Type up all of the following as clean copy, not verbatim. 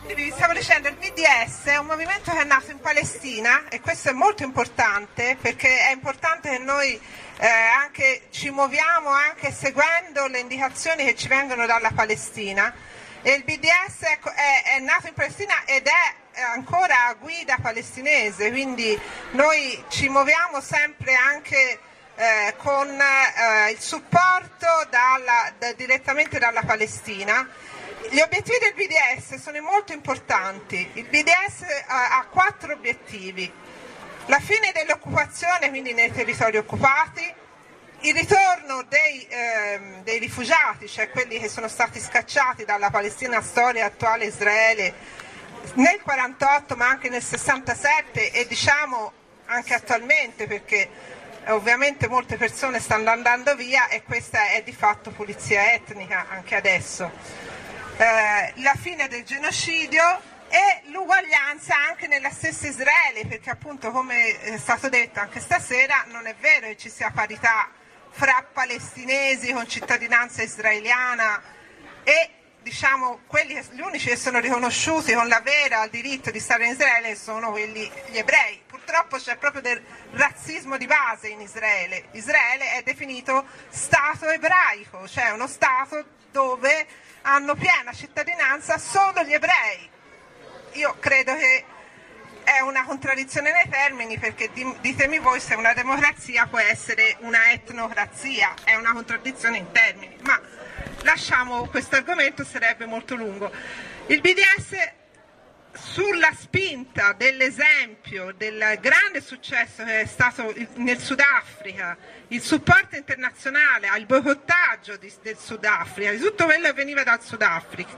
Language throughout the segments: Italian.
Vi stavo dicendo, il BDS è un movimento che è nato in Palestina e questo è molto importante perché è importante che noi anche ci muoviamo anche seguendo le indicazioni che ci vengono dalla Palestina, e il BDS è nato in Palestina ed è ancora a guida palestinese, quindi noi ci muoviamo sempre anche con il supporto direttamente dalla Palestina. Gli obiettivi del BDS sono molto importanti. Il BDS ha 4 obiettivi: la fine dell'occupazione, quindi nei territori occupati, il ritorno dei rifugiati, cioè quelli che sono stati scacciati dalla Palestina storia attuale Israele nel 48 ma anche nel 67 e diciamo anche attualmente, perché ovviamente molte persone stanno andando via e questa è di fatto pulizia etnica anche adesso. La fine del genocidio e l'uguaglianza anche nella stessa Israele, perché appunto, come è stato detto anche stasera, non è vero che ci sia parità fra palestinesi con cittadinanza israeliana e diciamo gli unici che sono riconosciuti con la vera diritto di stare in Israele sono gli ebrei. Purtroppo c'è proprio del razzismo di base in Israele. Israele è definito stato ebraico, cioè uno stato dove hanno piena cittadinanza solo gli ebrei. Io credo che è una contraddizione nei termini, perché ditemi voi se una democrazia può essere una etnocrazia, è una contraddizione in termini, ma lasciamo questo argomento, sarebbe molto lungo. Il BDS, sulla spinta dell'esempio del grande successo che è stato nel Sudafrica, il supporto internazionale al boicottaggio del Sudafrica, di tutto quello che veniva dal Sudafrica.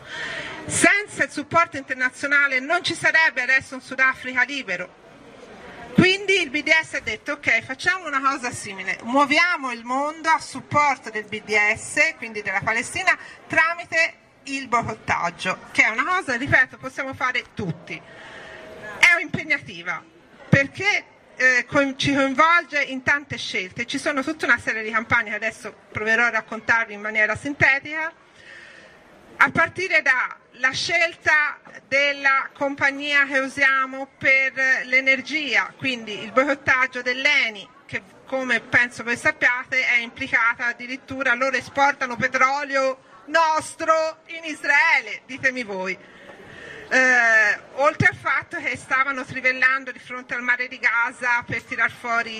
Senza il supporto internazionale non ci sarebbe adesso un Sudafrica libero. Quindi il BDS ha detto: ok, facciamo una cosa simile, muoviamo il mondo a supporto del BDS, quindi della Palestina, tramite il boicottaggio, che è una cosa, ripeto, possiamo fare tutti. È impegnativa perché ci coinvolge in tante scelte, ci sono tutta una serie di campagne che adesso proverò a raccontarvi in maniera sintetica, a partire dalla scelta della compagnia che usiamo per l'energia, quindi il boicottaggio dell'ENI, che come penso voi sappiate è implicata addirittura, loro esportano petrolio nostro in Israele, ditemi voi. Oltre al fatto che stavano trivellando di fronte al mare di Gaza per tirar fuori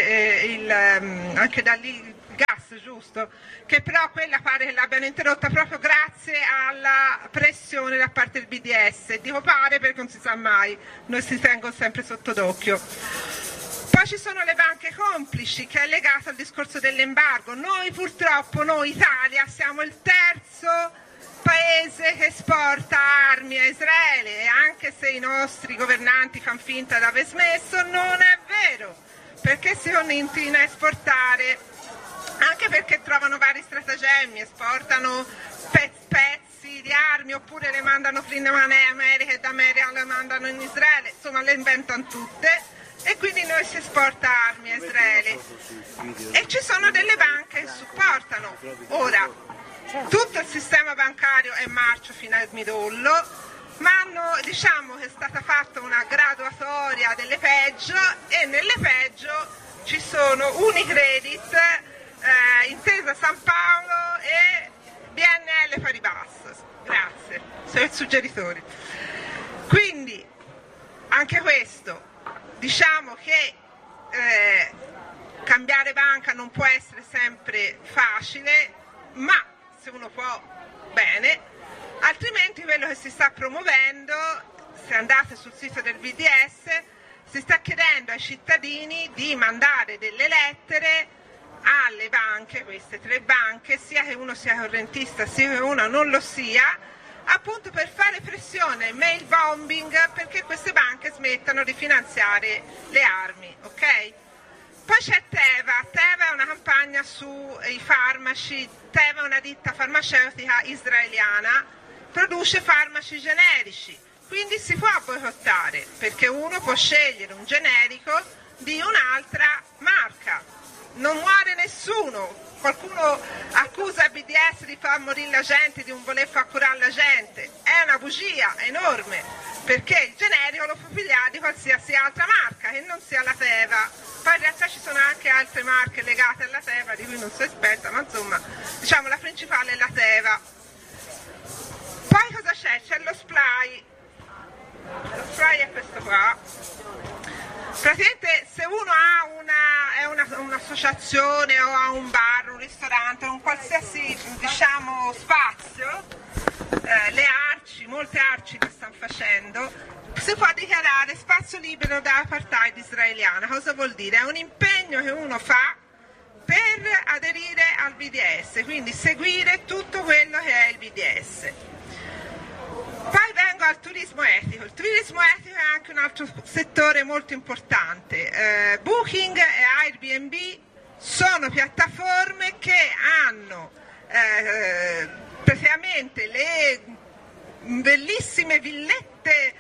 anche da lì il gas, giusto? Che però quella pare che l'abbiano interrotta proprio grazie alla pressione da parte del BDS. Dico pare perché non si sa mai, noi si tengono sempre sotto d'occhio. Poi ci sono le banche complici, che è legato al discorso dell'embargo. Noi purtroppo, noi Italia, siamo il terzo paese che esporta armi a Israele, e anche se i nostri governanti fanno finta di aver smesso, non è vero, perché si continuano a esportare, anche perché trovano vari stratagemmi, esportano pezzi di armi oppure le mandano prima in America e da America le mandano in Israele, insomma le inventano tutte. E quindi noi si esporta armi a Israele e ci sono delle banche che supportano. Ora, tutto il sistema bancario è marcio fino al midollo, ma diciamo che è stata fatta una graduatoria delle peggio, e nelle peggio ci sono Unicredit, Intesa San Paolo e BNL Paribas. Grazie, sono il suggeritore. Quindi anche questo, diciamo che cambiare banca non può essere sempre facile, ma se uno può, bene, altrimenti quello che si sta promuovendo, se andate sul sito del BDS, si sta chiedendo ai cittadini di mandare delle lettere alle banche, queste 3 banche, sia che uno sia correntista sia che uno non lo sia, appunto per fare pressione, mail bombing, perché queste banche smettano di finanziare le armi, ok? Poi c'è Teva. Teva è una campagna sui farmaci. Teva è una ditta farmaceutica israeliana, produce farmaci generici, quindi si può boicottare, perché uno può scegliere un generico di un'altra marca, non muore nessuno. Qualcuno accusa il BDS di far morire la gente, di non voler far curare la gente, è una bugia. bugia enorme, perché il generico lo può pigliare di qualsiasi altra marca che non sia la Teva. Poi in realtà ci sono anche altre marche legate alla Teva di cui non sono esperta, ma insomma diciamo la principale è la Teva. Poi cosa c'è? C'è lo spray. Lo spray è questo qua. Praticamente se uno ha un'associazione o ha un bar, un ristorante, un qualsiasi diciamo spazio, le arci, molte arci lo stanno facendo, si può dichiarare spazio libero da apartheid israeliana. Cosa vuol dire? È un impegno che uno fa per aderire al BDS, quindi seguire tutto quello che è il BDS. Poi vengo al turismo etico. Il turismo etico è anche un altro settore molto importante. Booking e Airbnb sono piattaforme che hanno praticamente le bellissime villette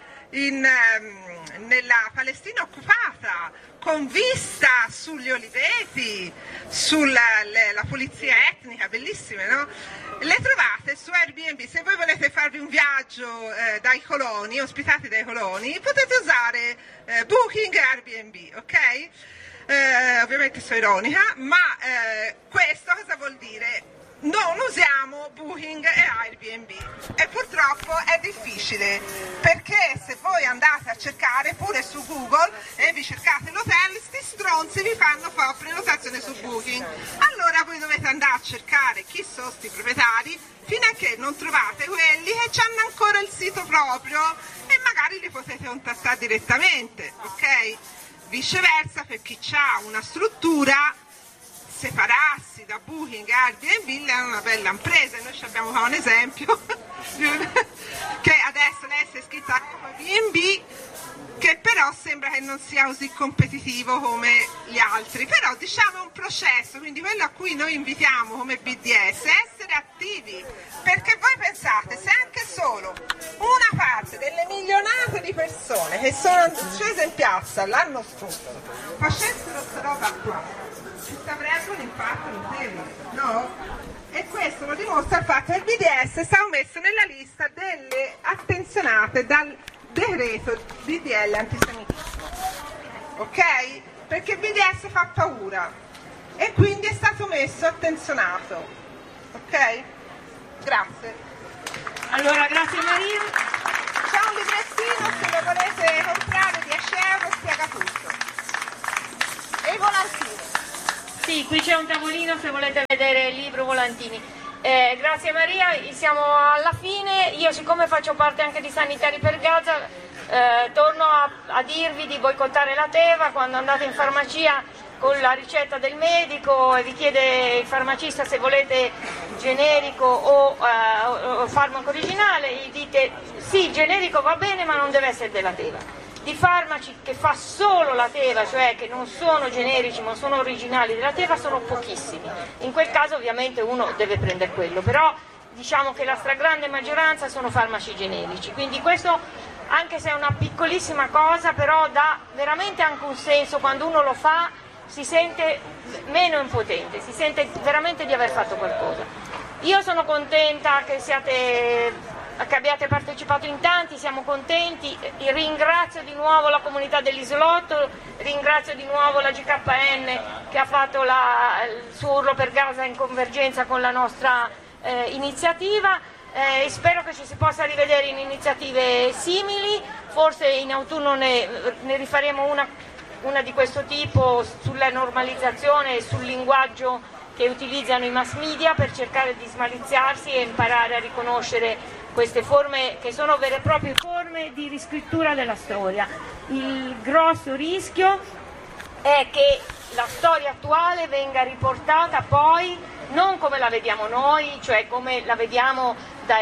nella Palestina occupata, con vista sugli oliveti, sulla pulizia etnica, bellissime, no? Le trovate su Airbnb. Se voi volete farvi un viaggio dai coloni, ospitati dai coloni, potete usare Booking e Airbnb, ok? Ovviamente sono ironica, ma questo cosa vuol dire? Non usiamo Booking e Airbnb e purtroppo è difficile, perché se voi andate a cercare pure su Google e vi cercate l'hotel, sti stronzi vi fanno fare prenotazione su Booking. Allora voi dovete andare a cercare chi sono sti proprietari fino a che non trovate quelli che hanno ancora il sito proprio e magari li potete contattare direttamente, ok? Viceversa, per chi ha una struttura, separarsi da Booking e Airbnb è una bella impresa. Noi ci abbiamo qua un esempio che adesso lei si è iscritta a Airbnb, che però sembra che non sia così competitivo come gli altri, però diciamo è un processo, quindi quello a cui noi invitiamo come BDS è essere attivi, perché voi pensate, se anche solo una parte delle milionate di persone che sono scese in piazza l'anno scorso facessero questa roba qua, ci avrebbe un impatto notevole, no? E questo lo dimostra il fatto che il BDS è stato messo nella lista delle attenzionate dal decreto DDL antisemitismo, ok? Perché il BDS fa paura e quindi è stato messo attenzionato, ok? Grazie. Allora, grazie Maria. C'è un librettino, se lo volete comprare, 10 euro, spiega tutto. E i volantini. Sì, qui c'è un tavolino se volete vedere il libro volantini. Grazie Maria, siamo alla fine. Io, siccome faccio parte anche di Sanitari per Gaza, torno a dirvi di boicottare la Teva. Quando andate in farmacia con la ricetta del medico e vi chiede il farmacista se volete generico o farmaco originale, gli dite sì, generico va bene ma non deve essere della Teva. Di farmaci che fa solo la Teva, cioè che non sono generici ma sono originali della Teva, sono pochissimi. In quel caso ovviamente uno deve prendere quello, però diciamo che la stragrande maggioranza sono farmaci generici, quindi questo, anche se è una piccolissima cosa, però dà veramente anche un senso. Quando uno lo fa si sente meno impotente, si sente veramente di aver fatto qualcosa. Io sono contenta che abbiate partecipato in tanti, siamo contenti. Ringrazio di nuovo la comunità dell'Isolotto, ringrazio di nuovo la GKN che ha fatto il suo urlo per Gaza in convergenza con la nostra iniziativa, e spero che ci si possa rivedere in iniziative simili. Forse in autunno ne rifaremo una di questo tipo, sulla normalizzazione e sul linguaggio che utilizzano i mass media, per cercare di smaliziarsi e imparare a riconoscere queste forme che sono vere e proprie forme di riscrittura della storia. Il grosso rischio è che la storia attuale venga riportata poi non come la vediamo noi, cioè come la vediamo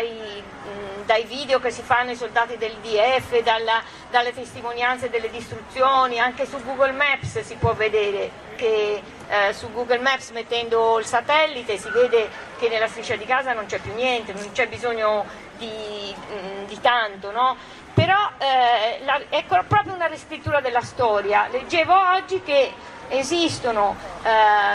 dai video che si fanno i soldati del DF, dalle testimonianze delle distruzioni. Anche su Google Maps si può vedere che su Google Maps, mettendo il satellite, si vede che nella striscia di Gaza non c'è più niente, non c'è bisogno di tanto, no? Però è proprio una riscrittura della storia. Leggevo oggi che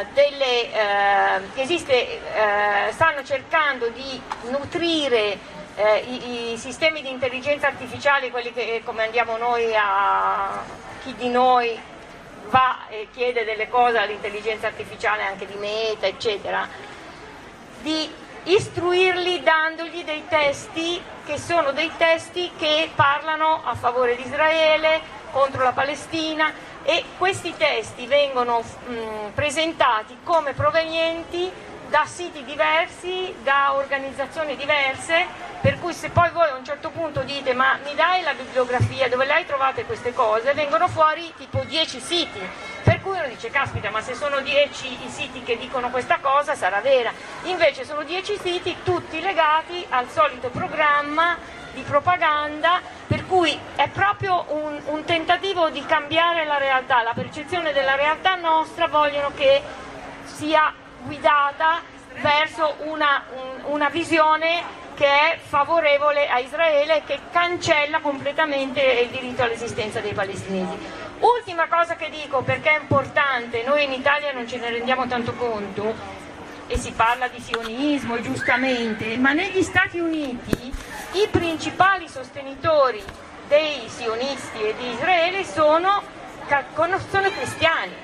stanno cercando di nutrire i sistemi di intelligenza artificiale, quelli che comandiamo noi, a chi di noi va e chiede delle cose all'intelligenza artificiale anche di Meta, eccetera, di istruirli dandogli dei testi che sono dei testi che parlano a favore di Israele, contro la Palestina, e questi testi vengono presentati come provenienti da siti diversi, da organizzazioni diverse, per cui se poi voi a un certo punto dite ma mi dai la bibliografia dove le hai trovate queste cose, vengono fuori tipo 10 siti, per cui uno dice caspita, ma se sono 10 i siti che dicono questa cosa sarà vera, invece sono 10 siti tutti legati al solito programma di propaganda, per cui è proprio un tentativo di cambiare la realtà, la percezione della realtà nostra vogliono che sia guidata verso una visione che è favorevole a Israele e che cancella completamente il diritto all'esistenza dei palestinesi. Ultima cosa che dico, perché è importante, noi in Italia non ce ne rendiamo tanto conto e si parla di sionismo giustamente, ma negli Stati Uniti i principali sostenitori dei sionisti e di Israele sono cristiani.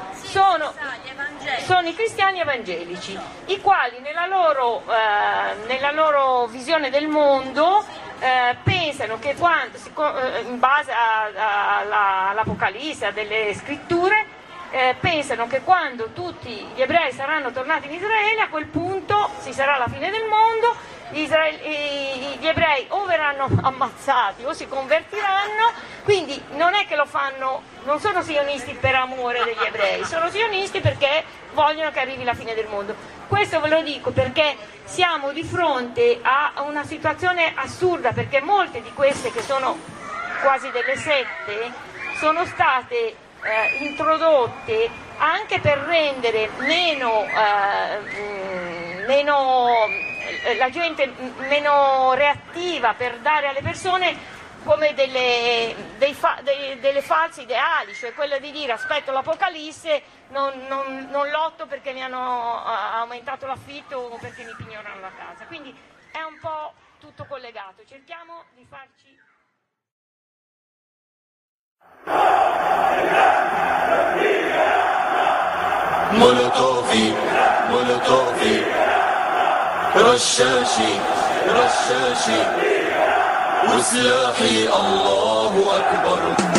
Sono i cristiani evangelici, i quali nella loro visione del mondo pensano che quando, in base all'Apocalisse, a delle scritture, pensano che quando tutti gli ebrei saranno tornati in Israele, a quel punto ci sarà la fine del mondo, gli ebrei o verranno ammazzati o si convertiranno, quindi non è che lo fanno, non sono sionisti per amore degli ebrei, sono sionisti perché vogliono che arrivi la fine del mondo. Questo ve lo dico perché siamo di fronte a una situazione assurda, perché molte di queste che sono quasi delle sette sono state introdotte anche per rendere la gente meno reattiva, per dare alle persone come delle false ideali, cioè quella di dire aspetto l'Apocalisse, non lotto perché mi hanno aumentato l'affitto o perché mi pignorano la casa. Quindi è un po' tutto collegato, cerchiamo di farci... مولوتوفي رشاشي وسلاحي الله أكبر